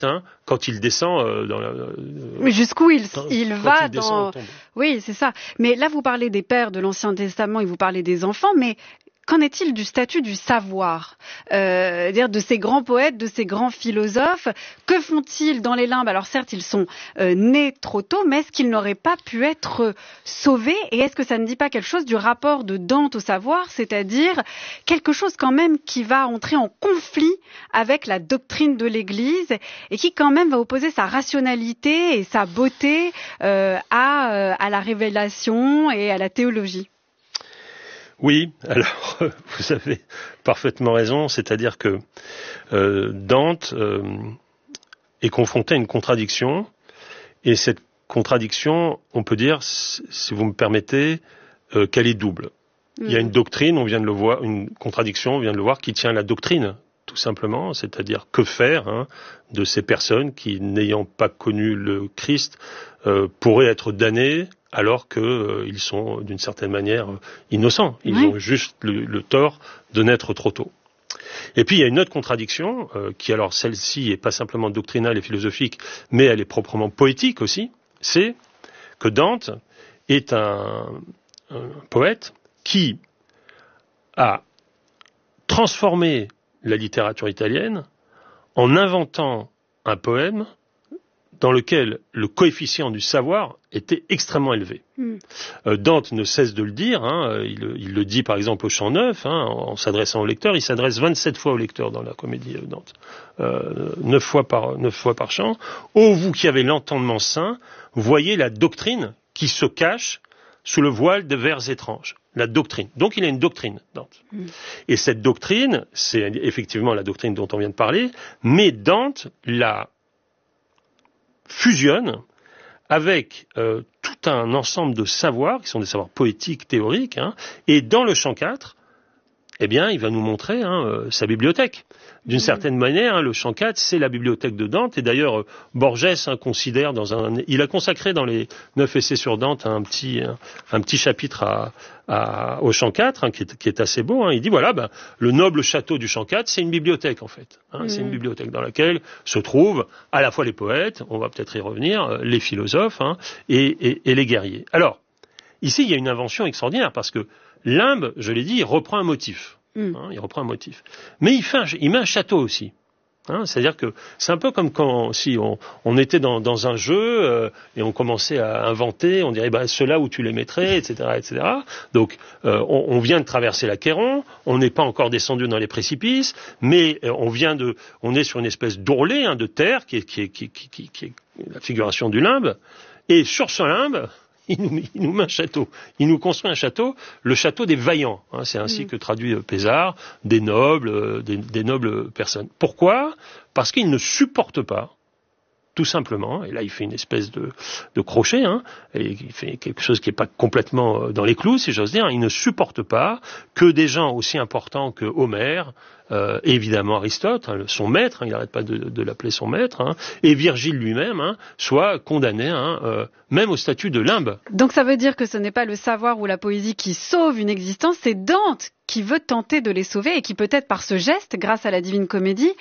quand il descend dans la... Mais jusqu'où il va dans... Tombe. Oui, c'est ça. Mais là, vous parlez des pères de l'Ancien Testament et vous parlez des enfants, mais qu'en est-il du statut du savoir, dire de ces grands poètes, de ces grands philosophes? Que font-ils dans les limbes? Alors certes, ils sont nés trop tôt, mais est-ce qu'ils n'auraient pas pu être sauvés? Et est-ce que ça ne dit pas quelque chose du rapport de Dante au savoir, c'est-à-dire quelque chose quand même qui va entrer en conflit avec la doctrine de l'Église et qui quand même va opposer sa rationalité et sa beauté à la révélation et à la théologie? Oui, alors vous avez parfaitement raison, c'est-à-dire que Dante est confronté à une contradiction, et cette contradiction, on peut dire, si vous me permettez, qu'elle est double. Il y a une doctrine, on vient de le voir, une contradiction, on vient de le voir, qui tient à la doctrine, tout simplement, c'est-à-dire que faire de ces personnes qui, n'ayant pas connu le Christ, pourraient être damnées, alors qu'ils sont d'une certaine manière innocents. Ils ont juste le tort de naître trop tôt. Et puis il y a une autre contradiction, qui alors celle-ci est pas simplement doctrinale et philosophique, mais elle est proprement poétique aussi, c'est que Dante est un poète qui a transformé la littérature italienne en inventant un poème dans lequel le coefficient du savoir était extrêmement élevé. Dante ne cesse de le dire, il le dit par exemple au Chant Neuf, en s'adressant au lecteur, il s'adresse 27 fois au lecteur dans la comédie Dante, 9 fois par chant. Ô vous qui avez l'entendement saint, voyez la doctrine qui se cache sous le voile de vers étranges. La doctrine. Donc il a une doctrine, Dante. Et cette doctrine, c'est effectivement la doctrine dont on vient de parler, mais Dante la fusionne avec tout un ensemble de savoirs, qui sont des savoirs poétiques, théoriques, et dans le chant 4, eh bien, il va nous montrer sa bibliothèque. D'une certaine manière, le chant 4, c'est la bibliothèque de Dante, et d'ailleurs, Borges considère il a consacré dans les 9 essais sur Dante un petit chapitre au chant 4, qui est assez beau. Il dit, voilà, le noble château du chant 4, c'est une bibliothèque, en fait. C'est une bibliothèque dans laquelle se trouvent à la fois les poètes, on va peut-être y revenir, les philosophes, et les guerriers. Alors, ici, il y a une invention extraordinaire, parce que Limbe, je l'ai dit, il reprend un motif. Il reprend un motif. Mais il met un château aussi. C'est-à-dire que c'est un peu comme si on était dans un jeu et on commençait à inventer, on dirait ceux-là où tu les mettrais, etc., etc. Donc on vient de traverser l'Achéron, on n'est pas encore descendu dans les précipices, mais on est sur une espèce d'ourlet de terre qui est la figuration du limbe, et sur ce limbe, il nous met un château. Il nous construit un château, le château des vaillants. C'est ainsi que traduit Pézard, des nobles personnes. Pourquoi ? Parce qu'il ne supporte pas, tout simplement, et là il fait une espèce de crochet, et il fait quelque chose qui n'est pas complètement dans les clous, si j'ose dire, il ne supporte pas que des gens aussi importants que Homère, et évidemment Aristote, son maître, il n'arrête pas de l'appeler son maître, et Virgile lui-même, soient condamnés, même au statut de limbe. Donc ça veut dire que ce n'est pas le savoir ou la poésie qui sauve une existence, c'est Dante qui veut tenter de les sauver et qui peut-être par ce geste, grâce à la Divine Comédie,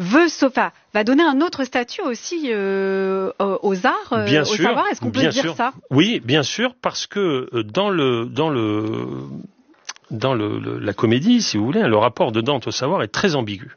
va donner un autre statut aussi aux arts, bien au sûr, savoir. Est-ce qu'on peut dire ça ? Oui, bien sûr, parce que dans la comédie, si vous voulez, le rapport de Dante au savoir est très ambigu.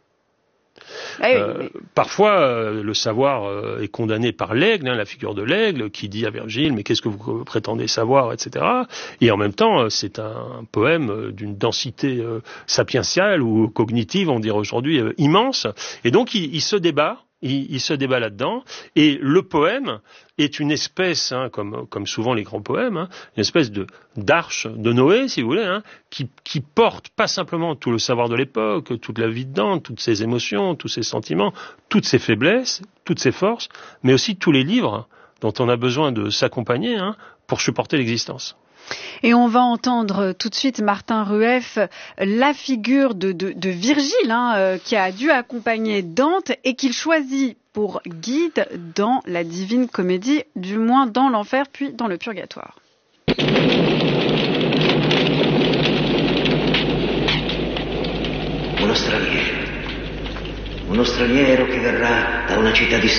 Parfois, le savoir est condamné par l'aigle, la figure de l'aigle, qui dit à Virgile, mais qu'est-ce que vous prétendez savoir, etc. Et en même temps, c'est un poème d'une densité sapientiale ou cognitive, on dirait aujourd'hui, immense. Et donc, il se débat. Il se débat là-dedans, et le poème est une espèce, comme souvent les grands poèmes, une espèce d'arche de Noé, si vous voulez, qui porte pas simplement tout le savoir de l'époque, toute la vie de Dante, toutes ses émotions, tous ses sentiments, toutes ses faiblesses, toutes ses forces, mais aussi tous les livres dont on a besoin de s'accompagner pour supporter l'existence. Et on va entendre tout de suite Martin Rueff, la figure de Virgile, qui a dû accompagner Dante et qu'il choisit pour guide dans la Divine Comédie, du moins dans l'enfer puis dans le purgatoire. Uno straniero che verrà da una città distante.